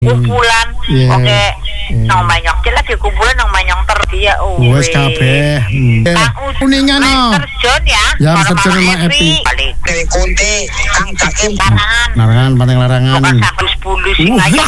kumpulan oke nang manyong lagi kumpulan nang manyong terdia wes kabeh kuningan no terjun ya terjun sama Epi balik ke kunti kang cakep larangan paling larangan bukan 10 sing aja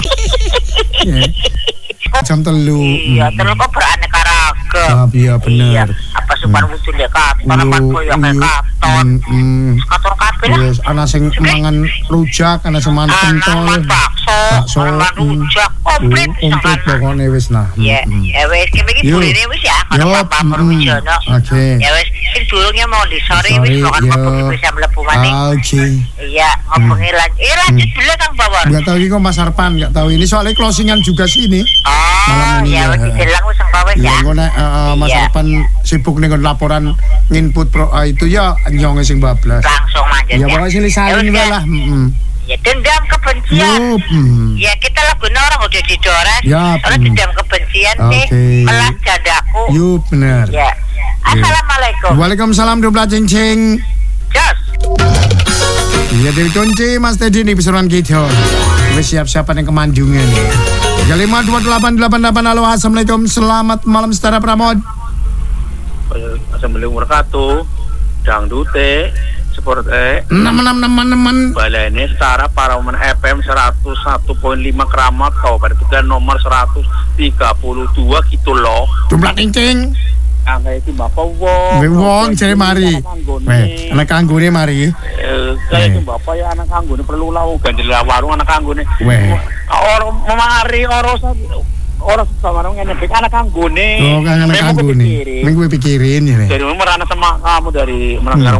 jam 3 iya terus kok beraneka ragam iya bener apa super muncul ya katon apa koyo katon katon kabeh lah ana sing mangan rujak ana sing mangan pentol bakso rujak komplit pokoknya wis lah ya wis iki burine wis ya kalau Pak Perwijono oke ya wis sing durungnya mau di sore wis makan kopi bisa mlebu maneh oke iya ngomongi lanjut dulu Kang Bawor enggak tahu iki kok Mas Arpan enggak tahu ini soalnya closingan juga sih ini malam ini ya wis dijelang wis Kang Bawor ya ngono Mas Arpan sibuk ning laporan nginput itu ya nyong sing bablas langsung manjat ya pokoknya sini saling lah ya dendam kebencian ya kita lagunya orang udah didoran kalau dendam kebencian nih melas jadaku benar ya assalamualaikum waalaikumsalam 12 cincin jos iya dari kunci Mas Teddy nih pesuruhan kita wis siap-siapan yang kemandungan ya 52888 halo assalamualaikum selamat malam Setara Pramod Assalamualaikum warahmatullahi dangdute sport nemen balene Setara Paraman FM 101.5 Kramat Kabupaten Tegal nomor 132 gitu loh. Jumlah cincin. Angka iki Bapak wong jare mari. Anak kanggone mari. Kaya iki Bapak ya anak kanggone perlu lawu gandel warung anak kanggone. Ora memari orang samarang ngene bek anak kanggone. Oh, kan anak kanggone. Ming kowe pikirin ya. Dari merana sama kamu dari Menanggaro.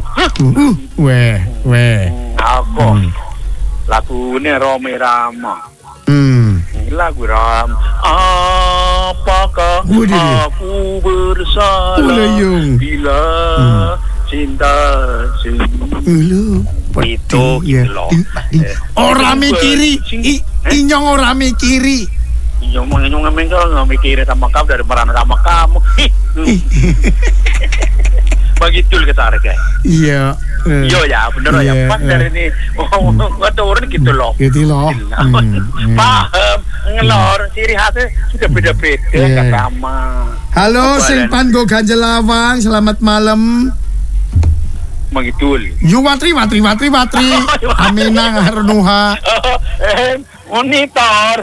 Aku. Lagune Rome Rama. Lagu Ram. Apakah aku bersalah bila cinta lu itu loh. Ora mikiri, inyong ora mikiri. Nyong nggak mikirin sama kamu dari merana sama kamu. Begitu kita harga. Iya ya bener ya pas dari ini nggak turun gitu loh. Gitu loh. Paham ngelor ciri khasnya sudah beda-beda nggak sama. Halo sing Pango Ganjelawang selamat malam. Begitu. Watri. Aminah Harnuha. Monitor.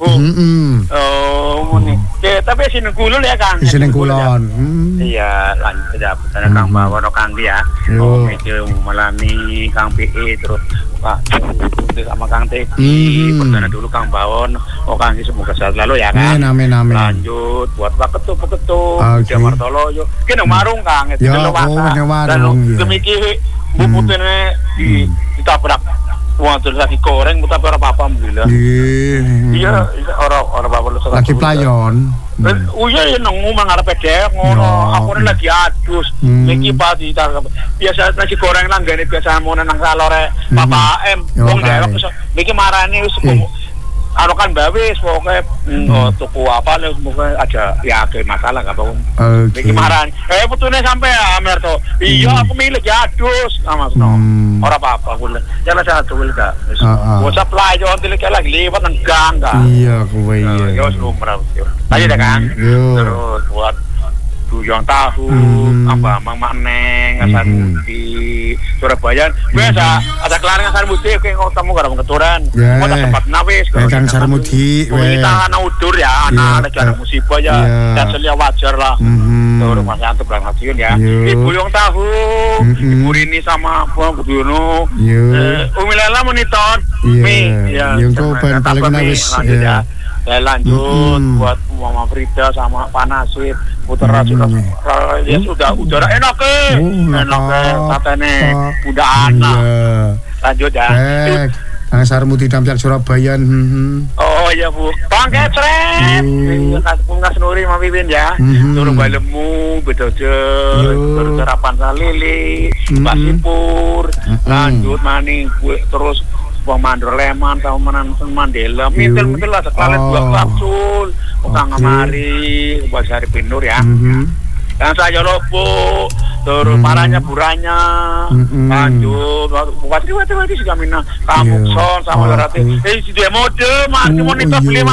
Muni. Tapi sini kulon ya Kang. Sini kulon. Iya, lanjut ya. Ada Kang Bawono Kang dia. Itu Melani, Kang PE terus Pak sama Kang Teki. Perdana dulu Kang Bawon. Kang semoga sehat lalu ya Kang. Amin. Lanjut buat Pak Ketu. Jamartolo yo. Kene warung Kang. Itu warung. Kemiki bubutene ditabrak. Wah, terus lagi goreng, tapi orang apa alhamdulillah. Iya, orang apa lu lagi playon. Iya, nunggu mangarep dek ngono. Aku lagi adus. Iki pasti biasa nasi goreng langgane biasa mau nang salore Bapak M. Wong dewek iki marani wis anu kan bawis pokoke tuku apa lho pokoke ada ya ada masalah enggak apa. Iki marani. Putune sampe Amer to. Iya, aku milih adus sama Mas. Ora apa-apa kuwi. Jalan satu kuwi gak. WhatsApp layo lagi liwat nang gang kan. Iya, kowe iya. Yo lumrah. Ayo deh Kang. Terus buat duyong tahu, apa Mang Neng, asar muti, Surabaya. Biasa ada kelaring asar muti kayak ketemu karo keturan. Mau tempat nawis. Kang Sarmudi. Kita anak udur ya, anak lagi ada musibah ya. Dan selia wajar lah. Terus masih antum berangkat ya. Ibu yang tahu, Ibu Rini sama Bu Budiono. Umi Lela monitor. Yang kau paling nawis. Lanjut buat Mama Frida sama Pak Nasir. Putra sudah udara enak katanya udah anak lanjut ya Kang Sarmudi Damcar Surabaya. Oh iya Bu Bang Kecret Ngas Nuri Mami Win ya turun balemu bedojo sarapan salili Mbak Sipur lanjut maning terus Mandor Leman sama Mandela mintel lah sekali 2 kapsul Kang Amari buat Sari Pinur ya. Dan saya lopo terus marahnya buranya, lanjut wati juga mina kamu son sama berarti si dia mode mati monitor beli